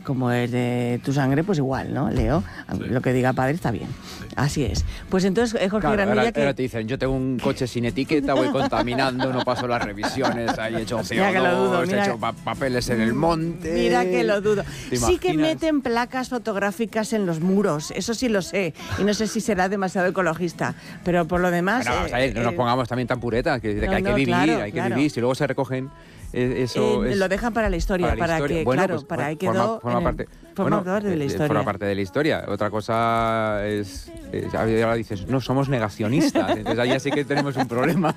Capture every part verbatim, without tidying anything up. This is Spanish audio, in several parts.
como es de tu sangre, pues igual, ¿no, Leo? Sí. Lo que diga padre está bien. Sí. Así es. Pues entonces, Jorge claro, Granilla... Ahora, que... ahora te dicen, yo tengo un coche sin etiqueta, voy contaminando, no paso las revisiones, ahí he hecho C O dos, que lo dudo, he mira, hecho pa papeles en el monte... Mira que lo dudo. Sí que meten placas fotográficas en los muros, eso sí lo sé, y no sé si será demasiado ecologista, pero por lo demás... Bueno, eh, o sea, no nos pongamos también tan puretas, que, no, que hay no, que vivir, claro, hay que claro. vivir, si luego se recogen... Eso eh, es, lo dejan para la historia, para, la para historia. que, bueno, claro, pues, para ahí forma, quedó... Forma, parte, forma bueno, parte de la historia. Forma parte de la historia. Otra cosa es... es ahora dices, no, somos negacionistas. Entonces ahí sí que tenemos un problema.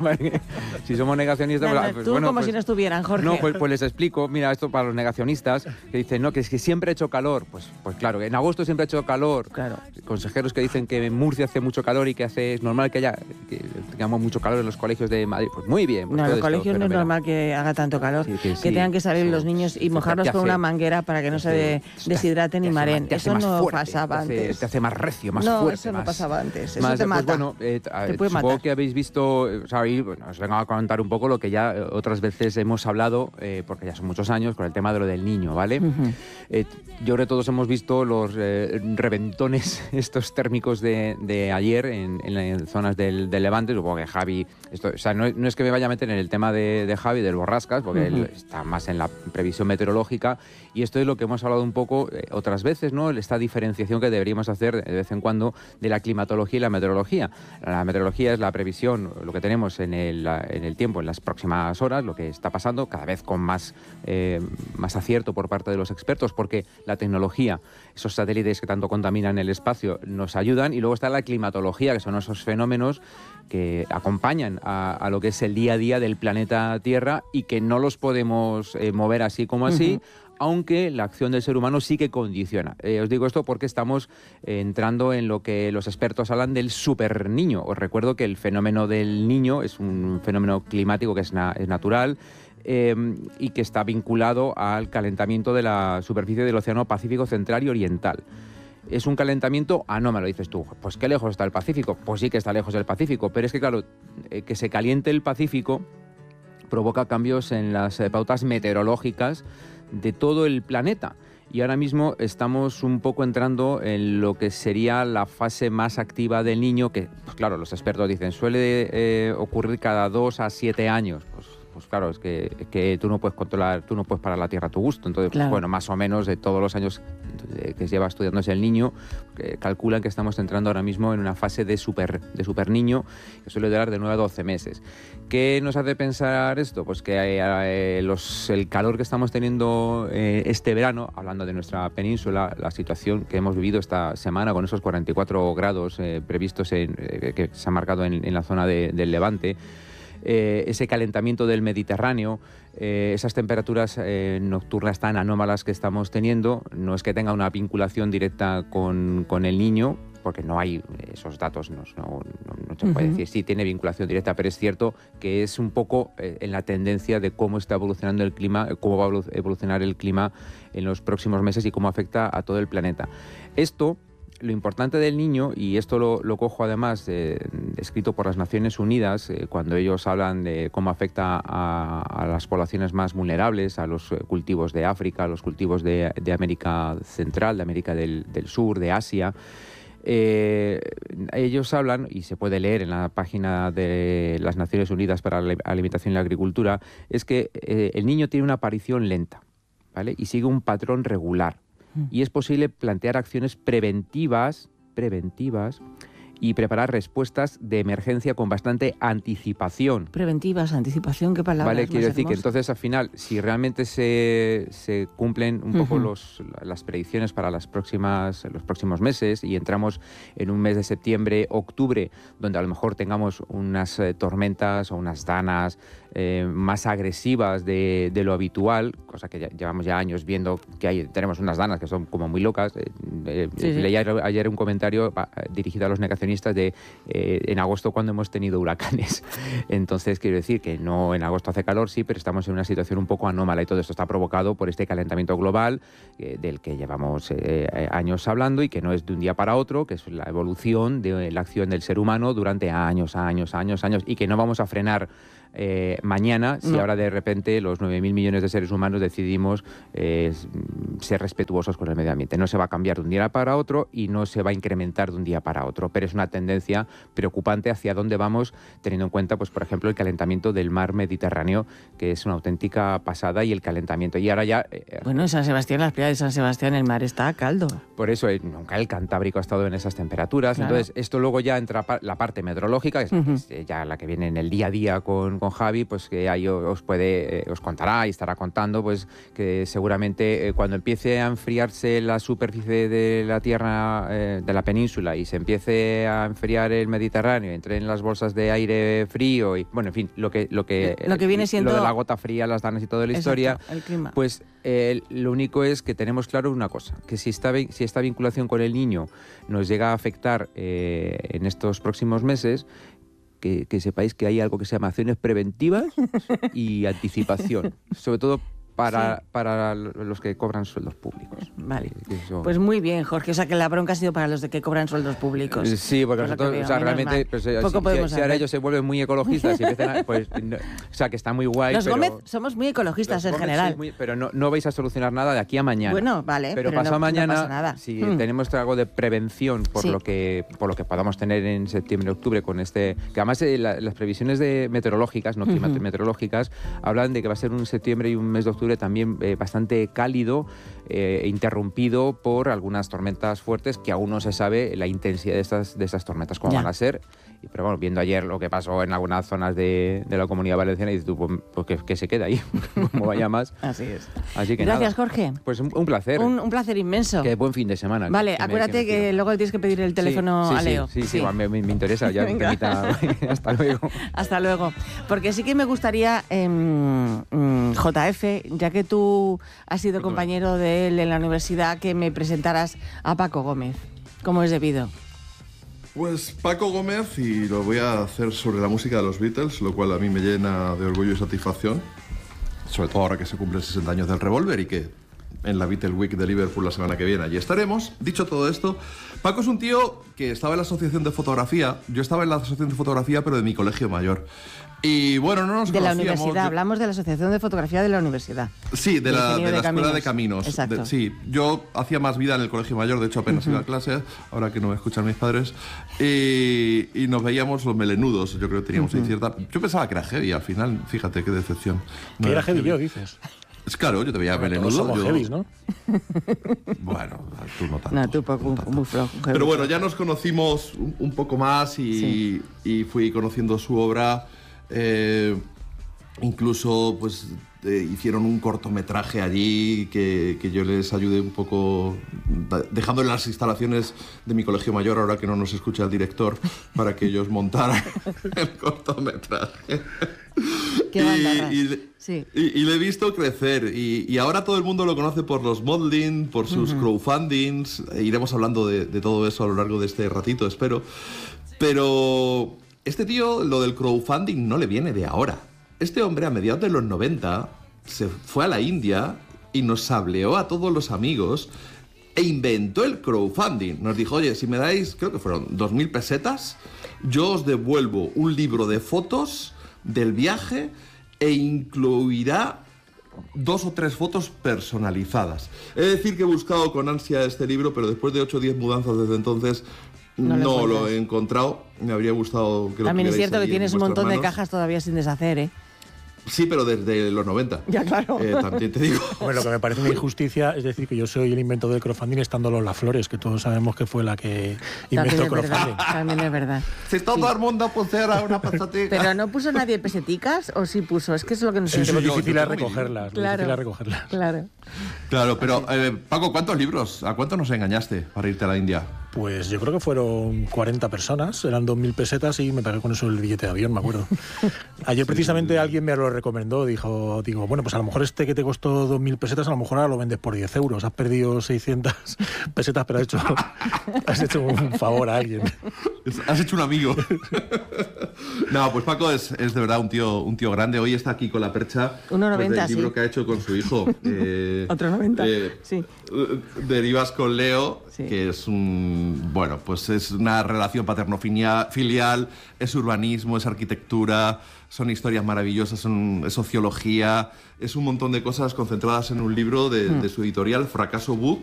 Si somos negacionistas... No, no, pues, tú bueno, como pues, si no estuvieran, Jorge. No, pues, pues les explico. Mira, esto para los negacionistas, que dicen, no, que es que siempre ha hecho calor. Pues, pues claro, en agosto siempre ha hecho calor. Claro. Consejeros que dicen que en Murcia hace mucho calor y que hace, es normal que haya que tengamos mucho calor en los colegios de Madrid. Pues muy bien. Pues no, en los esto, colegios no es normal que haga tanto calor, sí, que, sí, que tengan que salir sí, los niños y mojarlos con una manguera para que no se de, deshidraten ni mareen. Eso no fuerte, pasaba te hace, antes. Te hace más recio, más no, fuerte. No, eso más, no pasaba antes. Eso más, te mata. Pues bueno, eh, te puede supongo matar. que habéis visto, o sea, ahí, bueno, os vengo a contar un poco lo que ya otras veces hemos hablado, eh, porque ya son muchos años, con el tema de lo del niño, ¿vale? Uh-huh. eh, yo creo que todos hemos visto los eh, reventones estos térmicos de, de ayer en, en zonas del, del Levante. Supongo que Javi, esto, o sea, no, no es que me vaya a meter en el tema de, de Javi, del Borrascas, porque uh-huh. él está más en la previsión meteorológica, y esto es lo que hemos hablado un poco eh, otras veces, ¿no? Esta diferenciación que deberíamos hacer de vez en cuando de la climatología y la meteorología. La meteorología es la previsión, lo que tenemos en el, en el tiempo, en las próximas horas, lo que está pasando, cada vez con más, eh, más acierto por parte de los expertos, porque la tecnología, esos satélites que tanto contaminan el espacio, nos ayudan, y luego está la climatología, que son esos fenómenos que acompañan a, a lo que es el día a día del planeta Tierra y que no los podemos eh, mover así como así, uh-huh. aunque la acción del ser humano sí que condiciona. Eh, os digo esto porque estamos eh, entrando en lo que los expertos hablan del superniño. Os recuerdo que el fenómeno del niño es un fenómeno climático que es, na- es natural, eh, y que está vinculado al calentamiento de la superficie del Océano Pacífico Central y Oriental. Es un calentamiento anómalo, dices tú. Pues qué lejos está el Pacífico. Pues sí que está lejos del Pacífico, pero es que claro, eh, que se caliente el Pacífico provoca cambios en las eh, pautas meteorológicas de todo el planeta. Y ahora mismo estamos un poco entrando en lo que sería la fase más activa del niño, que, pues claro, los expertos dicen, suele eh, ocurrir cada dos a siete años. Pues, pues claro, es que, que tú no puedes controlar, tú no puedes parar la Tierra a tu gusto. Entonces, claro. pues, bueno, más o menos de todos los años que lleva estudiándose el niño, que calculan que estamos entrando ahora mismo en una fase de super, de super niño, que suele durar de nueve a doce meses. ¿Qué nos hace pensar esto? Pues que eh, los, el calor que estamos teniendo eh, este verano, hablando de nuestra península, la situación que hemos vivido esta semana con esos cuarenta y cuatro grados eh, previstos en, eh, que se han marcado en, en la zona de, del Levante, Eh, ese calentamiento del Mediterráneo, eh, esas temperaturas eh, nocturnas tan anómalas que estamos teniendo, no es que tenga una vinculación directa con, con el niño, porque no hay esos datos, no, no, no se puede uh-huh. decir, sí, tiene vinculación directa, pero es cierto que es un poco eh, en la tendencia de cómo está evolucionando el clima, cómo va a evolucionar el clima en los próximos meses y cómo afecta a todo el planeta. Esto... Lo importante del niño, y esto lo, lo cojo además eh, escrito por las Naciones Unidas, eh, cuando ellos hablan de cómo afecta a, a las poblaciones más vulnerables, a los cultivos de África, a los cultivos de, de América Central, de América del, del Sur, de Asia. Eh, ellos hablan, y se puede leer en la página de las Naciones Unidas para la Alimentación y la Agricultura, es que eh, el niño tiene una aparición lenta, ¿vale? Y sigue un patrón regular. Y es posible plantear acciones preventivas, preventivas y preparar respuestas de emergencia con bastante anticipación. Preventivas, anticipación, ¿qué palabras? Vale, quiero decir hermosa. que entonces al final, si realmente se, se cumplen un poco uh-huh. los, las predicciones para las próximas, los próximos meses y entramos en un mes de septiembre, octubre, donde a lo mejor tengamos unas eh, tormentas o unas danas eh, más agresivas de, de lo habitual, cosa que ya, llevamos ya años viendo que hay, tenemos unas danas que son como muy locas. Eh, eh, sí, sí. Leí ayer, ayer un comentario eh, dirigido a los negacionistas de eh, en agosto cuando hemos tenido huracanes. Entonces quiero decir que no, en agosto hace calor, sí, pero estamos en una situación un poco anómala y todo esto está provocado por este calentamiento global eh, del que llevamos eh, años hablando y que no es de un día para otro, que es la evolución de la acción del ser humano durante años, años, años, años y que no vamos a frenar eh, mañana si no. ahora de repente los nueve mil millones de seres humanos decidimos eh, ser respetuosos con el medio ambiente. No se va a cambiar de un día para otro y no se va a incrementar de un día para otro, pero es una tendencia preocupante hacia dónde vamos, teniendo en cuenta, pues por ejemplo, el calentamiento del mar Mediterráneo, que es una auténtica pasada, y el calentamiento. Y ahora ya... Eh, bueno, en San Sebastián, las playas de San Sebastián, el mar está a caldo. Por eso, eh, nunca el Cantábrico ha estado en esas temperaturas. Claro. Entonces, esto luego ya entra pa la parte meteorológica, que es, uh-huh. es eh, ya la que viene en el día a día con, con Javi, pues que ahí os puede, eh, os contará y estará contando, pues que seguramente eh, cuando empiece a enfriarse la superficie de la Tierra, eh, de la península, y se empiece a enfriar el Mediterráneo, entre en las bolsas de aire frío y, bueno, en fin, lo que lo que, lo que viene siendo... Lo de la gota fría, las danas y toda la Exacto, historia, el clima. Pues eh, lo único es que tenemos claro una cosa, que si esta, si esta vinculación con el niño nos llega a afectar eh, en estos próximos meses, que, que sepáis que hay algo que se llama acciones preventivas y anticipación, sobre todo para, sí. para los que cobran sueldos públicos. Vale. Eso... Pues muy bien, Jorge. O sea, que la bronca ha sido para los de que cobran sueldos públicos. Sí, porque nosotros, veo, o sea, realmente, pues, Poco si, si, si ahora ellos se vuelven muy ecologistas y empiezan a, pues, no, o sea, que está muy guay. Los pero, Gómez somos muy ecologistas en Gómez, general. Sí, muy, pero no, no vais a solucionar nada de aquí a mañana. Bueno, vale. Pero, pero pasado no, mañana, no pasa nada. si hmm. tenemos algo de prevención por, sí. lo que, por lo que podamos tener en septiembre, octubre, con este... Que además eh, la, las previsiones de meteorológicas, no climático-meteorológicas, uh-huh. hablan de que va a ser un septiembre y un mes de octubre también eh, bastante cálido, eh, interrumpido por algunas tormentas fuertes, que aún no se sabe la intensidad de estas, de estas tormentas, cómo ya. van a ser. Pero bueno, viendo ayer lo que pasó en algunas zonas de, de la Comunidad Valenciana, y dices tú, pues, pues que, que se queda ahí, como vaya más. Así es. Así que Gracias, nada. Jorge. Pues un, un placer. Un, un placer inmenso. Que buen fin de semana. Vale, que acuérdate me, que, que luego tienes que pedir el teléfono sí, sí, a Leo. Sí, sí, sí, sí. Me, me, me interesa. Ya me invita. Hasta luego. Hasta luego. Porque sí que me gustaría, eh, J F, ya que tú has sido compañero de él en la universidad, que me presentaras a Paco Gómez, como es debido. Pues Paco Gómez, y lo voy a hacer sobre la música de los Beatles, lo cual a mí me llena de orgullo y satisfacción, sobre todo ahora que se cumplen sesenta años del Revolver y que en la Beatle Week de Liverpool la semana que viene allí estaremos. Dicho todo esto, Paco es un tío que estaba en la asociación de fotografía. Yo estaba en la asociación de fotografía, pero de mi colegio mayor. Y bueno, no nos de conocíamos. De la universidad, yo... hablamos de la asociación de fotografía de la universidad. Sí, de, de la, de la de Escuela caminos. de Caminos. Exacto. De, sí, yo hacía más vida en el colegio mayor, de hecho apenas uh-huh. iba a clase, ahora que no me escuchan mis padres. Y, y nos veíamos los melenudos, yo creo que teníamos uh-huh. ahí cierta... Yo pensaba que era heavy, al final, fíjate qué decepción. No que era heavy, heavy yo, dices. Es claro, yo te veía bueno, melenudo. Somos yo... heavies, ¿no? Bueno, tú no tanto. No, tú poco, no tanto. muy flojo. Pero bueno, ya nos conocimos un, un poco más y, sí. y fui conociendo su obra. Eh, incluso, pues, eh, hicieron un cortometraje allí que, que yo les ayudé un poco, dejando en las instalaciones de mi colegio mayor, ahora que no nos escucha el director, para que ellos montaran el cortometraje. Qué banda, y, y, sí. y, y le he visto crecer y, y ahora todo el mundo lo conoce por los modeling, por sus uh-huh. crowdfundings. Iremos hablando de, de todo eso a lo largo de este ratito, espero. Pero este tío, lo del crowdfunding no le viene de ahora. Este hombre a mediados de los noventa se fue a la India y nos sableó a todos los amigos e inventó el crowdfunding. Nos dijo, oye, si me dais, creo que fueron dos mil pesetas, yo os devuelvo un libro de fotos del viaje e incluirá dos o tres fotos personalizadas. Es decir, que he buscado con ansia este libro, pero después de ocho o diez mudanzas desde entonces no, no lo he encontrado. Me habría gustado que lo También es cierto que tienes un montón manos. de cajas todavía sin deshacer, ¿eh? Sí, pero desde los noventa. Ya, claro. Eh, también te digo. Bueno, lo que me parece una injusticia es decir que yo soy el inventor del crowdfunding estando Lola Flores, que todos sabemos que fue la que inventó el crowdfunding. También es verdad. Si todo sí. el mundo pusiera una pasatica. Pero no puso nadie peseticas o sí puso, es que es lo que no sé. Sí, es lo difícil es recogerlas. Claro, difícil es recogerlas. Claro. Claro, pero eh, Paco, ¿cuántos libros? ¿A cuántos nos engañaste para irte a la India? Pues yo creo que fueron cuarenta personas, eran dos mil pesetas y me pagué con eso el billete de avión, me acuerdo. Ayer precisamente alguien me lo recomendó, dijo, digo, bueno, pues a lo mejor este que te costó dos mil pesetas, a lo mejor ahora lo vendes por diez euros. Has perdido seiscientas pesetas, pero has hecho, has hecho un favor a alguien. Has hecho un amigo. No, pues Paco es, es de verdad un tío, un tío grande. Hoy está aquí con la percha uno noventa, pues, del libro sí. que ha hecho con su hijo. Eh, Otro noventa, eh, sí. Derivas con Leo, Sí. que es un... Bueno, pues es una relación paterno-filial, es urbanismo, es arquitectura, son historias maravillosas, son, es sociología, es un montón de cosas concentradas en un libro de, mm. de su editorial, Fracaso Book.